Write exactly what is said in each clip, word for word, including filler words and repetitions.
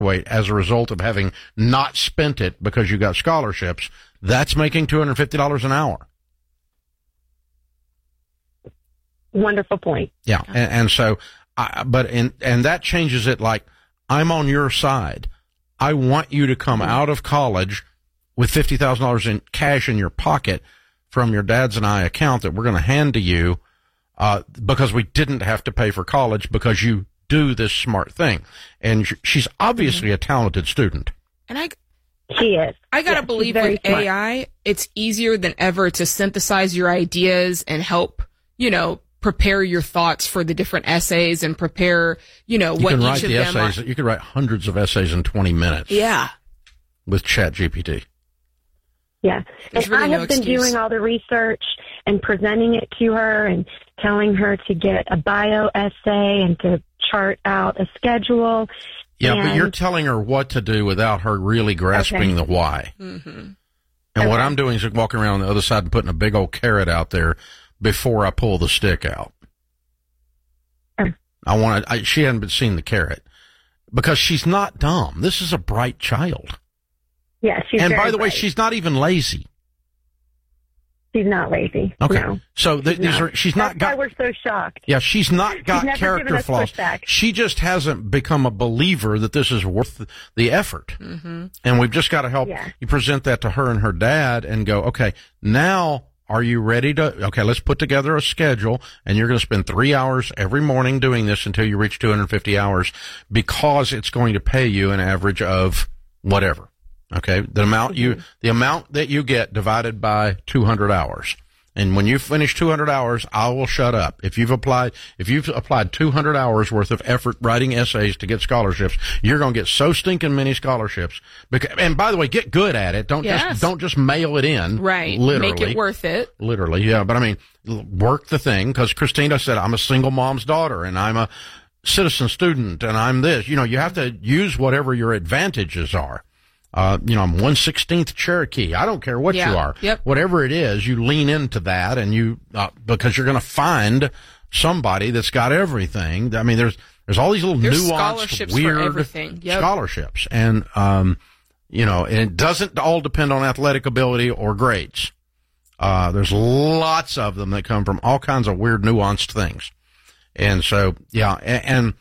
graduate as a result of having not spent it because you got scholarships, that's making two hundred fifty dollars an hour. Wonderful point. Yeah. And, and so, I, but, in, and that changes it. Like, I'm on your side. I want you to come out of college with fifty thousand dollars in cash in your pocket from your dad's and I account that we're going to hand to you, uh, because we didn't have to pay for college because you do this smart thing. And she's obviously mm-hmm. a talented student. And I, she is. I gotta yeah, believe with smart. A I, it's easier than ever to synthesize your ideas and help, you know, prepare your thoughts for the different essays and prepare, you know, you what can each write of the them essays. are. You can write hundreds of essays in twenty minutes. Yeah. With Chat G P T. Yeah. There's and really I no have been excuse. doing all the research and presenting it to her and telling her to get a bio essay and to chart out a schedule. Yeah, and, but you're telling her what to do without her really grasping okay. the why. Mm-hmm. And okay. what I'm doing is walking around on the other side and putting a big old carrot out there before I pull the stick out. Sure. I want to, I, she hadn't been seen the carrot because she's not dumb. This is a bright child. Yeah, she's And very by the way, bright. she's not even lazy. She's not lazy. Okay. No. So th- She's these not. are, she's not That's got. why we're so shocked. Yeah, she's not got She's never character given us flaws. pushback. She just hasn't become a believer that this is worth the effort. Mm-hmm. And we've just got to help Yeah. you present that to her and her dad and go, okay, now are you ready to, okay, let's put together a schedule and you're going to spend three hours every morning doing this until you reach two hundred fifty hours because it's going to pay you an average of whatever. Okay. The amount Mm-hmm. you, the amount that you get divided by two hundred hours. And when you finish two hundred hours, I will shut up. If you've applied, if you've applied two hundred hours worth of effort writing essays to get scholarships, you're going to get so stinking many scholarships. Because, and by the way, get good at it. Don't Yes. just, don't just mail it in. Right. Literally. Make it worth it. Literally. Yeah. But I mean, work the thing. Cause Christina said, I'm a single mom's daughter and I'm a citizen student and I'm this, you know, you have to use whatever your advantages are. Uh, you know, I'm one sixteenth Cherokee. I don't care what Yeah. you are. Yep. Whatever it is, you lean into that and you, uh, because you're going to find somebody that's got everything. I mean, there's, there's all these little There's nuanced, scholarships for weird everything. Yep. scholarships. And, um, you know, and it doesn't all depend on athletic ability or grades. Uh, there's lots of them that come from all kinds of weird, nuanced things. And so, yeah, and, and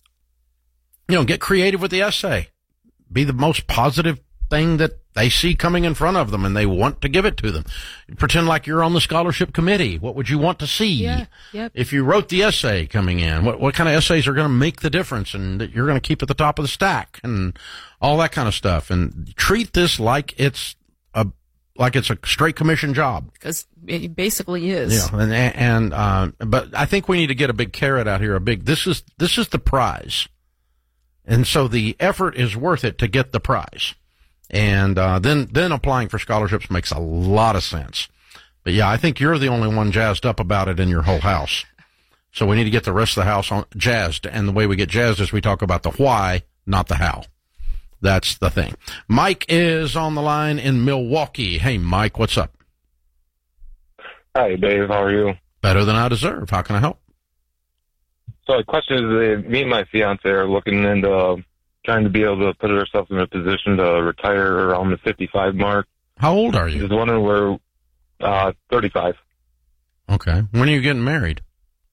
you know, get creative with the essay. Be the most positive thing that they see coming in front of them and they want to give it to them. Pretend like you're on the scholarship committee. What would you want to see? Yeah, yep. If you wrote the essay coming in, what, what kind of essays are going to make the difference and that you're going to keep at the top of the stack and all that kind of stuff. And treat this like it's a, like it's a straight commission job. Because it basically is. Yeah. And, and, uh, but I think we need to get a big carrot out here. A big, this is, this is the prize. And so the effort is worth it to get the prize. And, uh, then, then applying for scholarships makes a lot of sense. But yeah, I think you're the only one jazzed up about it in your whole house. So we need to get the rest of the house on jazzed. And the way we get jazzed is we talk about the why, not the how. That's the thing. Mike is on the line in Milwaukee. Hey, Mike, what's up? Hi, Dave. How are you? Better than I deserve. How can I help? So the question is, uh, me and my fiance are looking into uh, trying to be able to put ourselves in a position to retire around the fifty-five mark. How old are you? Just wondering where, uh, thirty-five. Okay. When are you getting married?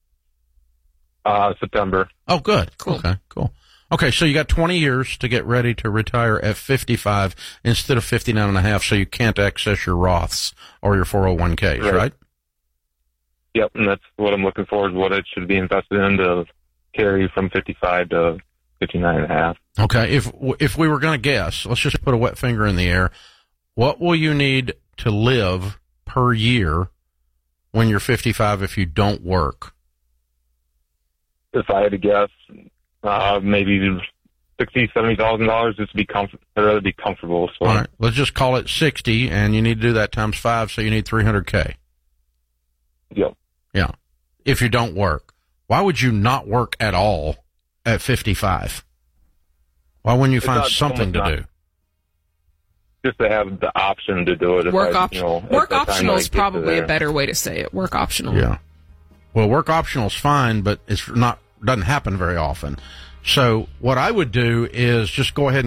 Uh, September. Oh, good. Cool. Okay, cool. Okay, so you got twenty years to get ready to retire at fifty-five instead of fifty-nine and a half, so you can't access your Roths or your four oh one k's, right? Right. Yep, and that's what I'm looking for, is what it should be invested in to carry from fifty-five to fifty-nine and a half. Okay, if if we were going to guess, let's just put a wet finger in the air. What will you need to live per year when you're fifty-five if you don't work? If I had to guess, uh, maybe sixty, seventy thousand dollars just to be comfort. I'd rather be comfortable. So. All right, let's just call it sixty, and you need to do that times five, so you need three hundred k. Yep. Yeah, if you don't work. Why would you not work at all at fifty-five? Why wouldn't you It's find not- something to not- do? Just to have the option to do it. If Work, I, op- you know, work at the time optional I is get to probably there. a better way to say it. Work optional. Yeah. Well, work optional is fine, but it's not doesn't happen very often. So what I would do is just go ahead and